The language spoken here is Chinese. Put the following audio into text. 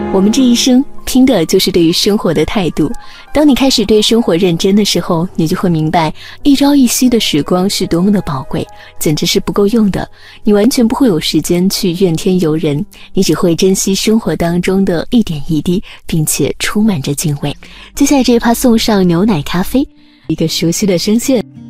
我们这一生拼的就是对于生活的态度。当你开始对生活认真的时候，你就会明白一朝一夕的时光是多么的宝贵，简直是不够用的。你完全不会有时间去怨天尤人，你只会珍惜生活当中的一点一滴，并且充满着敬畏。接下来这一趴送上牛奶咖啡，一个熟悉的声线。